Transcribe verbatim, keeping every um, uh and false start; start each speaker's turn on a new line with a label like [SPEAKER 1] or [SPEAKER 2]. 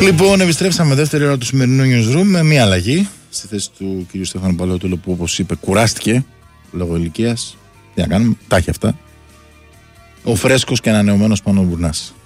[SPEAKER 1] Λοιπόν, επιστρέψαμε δεύτερη ώρα του σημερινού newsroom με μία αλλαγή στη θέση του κ. Στέφανου Παλαιοτέλου, που όπως είπε κουράστηκε λόγω ηλικίας. Τι να κάνουμε, τα έχει αυτά. Ο φρέσκος και ανανεωμένος Πάνος Μπουρνάς.